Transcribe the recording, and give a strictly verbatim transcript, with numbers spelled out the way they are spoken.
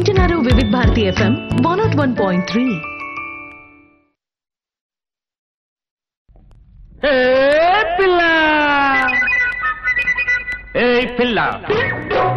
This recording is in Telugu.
వింటున్నారు వివిధ Bharati FM one not one point three. పిల్ల ఏ పిల్ల